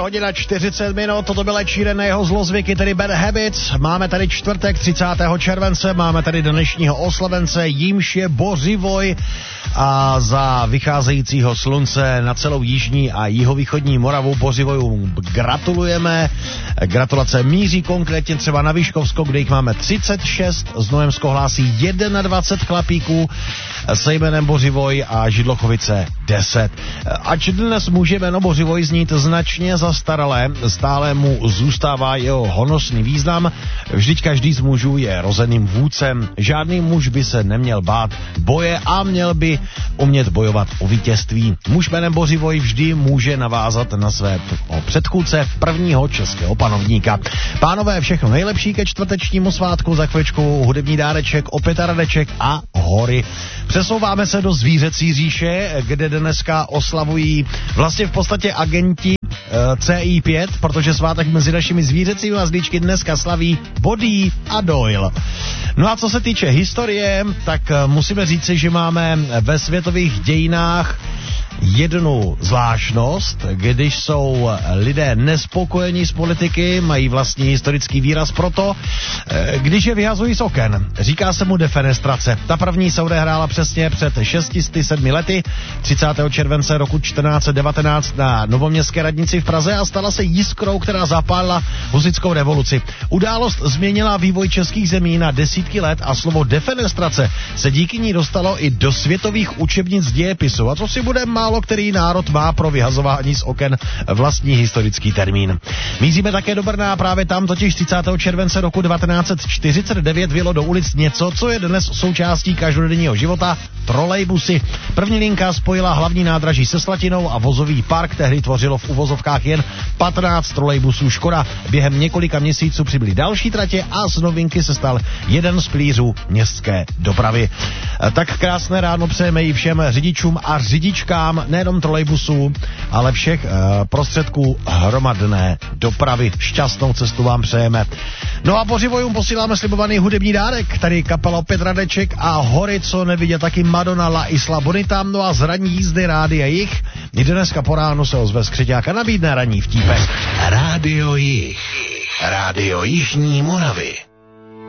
hodina 40 minut, toto byl Sheeran, jeho zlozvyky, tedy Bad Habits. Máme tady čtvrtek 30. července, máme tady dnešního oslavence, jímž je Bořivoj, a za vycházejícího slunce na celou jižní a jihovýchodní Moravu Bořivojům gratulujeme. Gratulace míří konkrétně třeba na Vyškovsko, kde jich máme 36, Znojemsko hlásí 21 chlapíků se jménem Bořivoj a Židlochovice 10. Ač dnes může jméno Bořivoj znít značně zastaralé, stále mu zůstává jeho honosný význam. Vždyť každý z mužů je rozeným vůdcem. Žádný muž by se neměl bát boje a měl by umět bojovat o vítězství. Muž jménem Bořivoj vždy může navázat na své předchůdce, prvního českého panovníka. Pánové, všechno nejlepší ke čtvrtečnímu svátku, za chvíličku hudební dáreček, opět Radeček a hory. Přesouváme se do zvířecí říše, kde dneska oslavují vlastně v podstatě agenti CI5, protože svátek mezi našimi zvířecími mazlíčky dneska slaví Bodý a Doyle. No a co se týče historie, tak musíme říci, že máme ve světových dějinách jednu zvláštnost, když jsou lidé nespokojení s politiky, mají vlastní historický výraz proto, když je vyhazují z oken. Říká se mu defenestrace. Ta první se odehrála přesně před 607 lety, 30. července roku 1419 na Novoměstské radnici v Praze a stala se jiskrou, která zapálila husitskou revoluci. Událost změnila vývoj českých zemí na desítky let a slovo defenestrace se díky ní dostalo i do světových učebnic dějepisu. A co si bude málo který národ má pro vyhazování z oken vlastní historický termín. Míříme také do Brna, právě tam totiž 30. července roku 1949 vyjelo do ulic něco, co je dnes součástí každodenního života, trolejbusy. První linka spojila hlavní nádraží se Slatinou a vozový park tehdy tvořilo v uvozovkách jen 15 trolejbusů Škoda. Během několika měsíců přibyly další tratě a z novinky se stal jeden z pilířů městské dopravy. Tak krásné ráno přejeme i všem řidičům a řidičkám nejenom trolejbusů, ale všech prostředků hromadné dopravy. Šťastnou cestu vám přejeme. No a Bořivojům posíláme slibovaný hudební dárek. Tady kapela opět Radeček a hory, co nevidět, taky Madonna La Isla Bonita. No a z ranní jízdy Rádia Jich. Dneska po ránu se ozve skřiťák a nabídne ranní vtípek. Rádio Jich. Rádio Jižní Moravy.